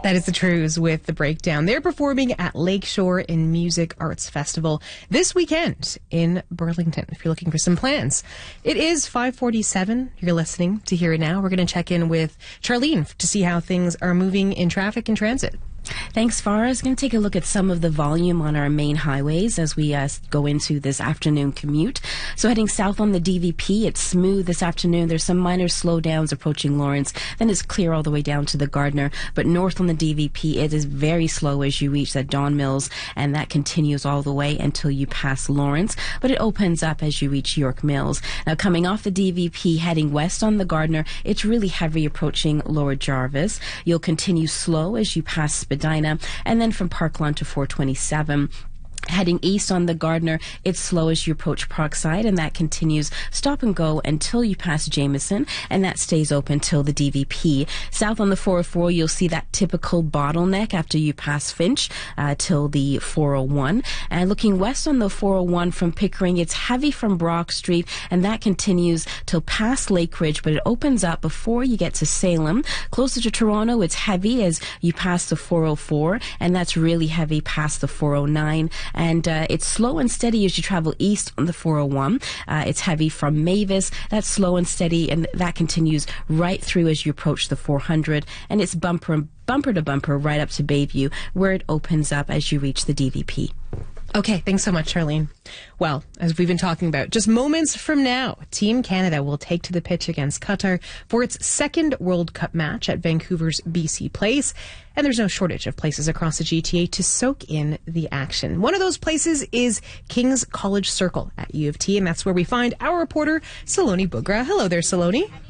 That is the Trews with The Breakdown. They're performing at Lakeshore in Music Arts Festival this weekend in Burlington, if you're looking for some plans. It is 5:47. You're listening to Hear It Now. We're going to check in with Charlene to see how things are moving in traffic and transit. Thanks, Farah. I was going to take a look at some of the volume on our main highways as we go into this afternoon commute. So heading south on the DVP, it's smooth this afternoon. There's some minor slowdowns approaching Lawrence. Then it's clear all the way down to the Gardner. But north on the DVP, it is very slow as you reach that Don Mills, and that continues all the way until you pass Lawrence. But it opens up as you reach York Mills. Now, coming off the DVP, heading west on the Gardner, it's really heavy approaching Lower Jarvis. You'll continue slow as you pass Spadina, and then from Parkland to 427. Heading east on the Gardner, it's slow as you approach Parkside, and that continues stop and go until you pass Jameson, and that stays open till the DVP. South on the 404, you'll see that typical bottleneck after you pass Finch till the 401. And looking west on the 401 from Pickering, it's heavy from Brock Street, and that continues till past Lake Ridge, but it opens up before you get to Salem. Closer to Toronto, it's heavy as you pass the 404, and that's really heavy past the 409. And it's slow and steady as you travel east on the 401. It's heavy from Mavis. That's slow and steady, and that continues right through as you approach the 400. And it's bumper to bumper right up to Bayview, where it opens up as you reach the DVP. Okay, thanks so much, Charlene. Well, as we've been talking about, just moments from now, Team Canada will take to the pitch against Qatar for its second World Cup match at Vancouver's BC Place. And there's no shortage of places across the GTA to soak in the action. One of those places is King's College Circle at U of T, and that's where we find our reporter, Saloni Bugra. Hello there, Saloni.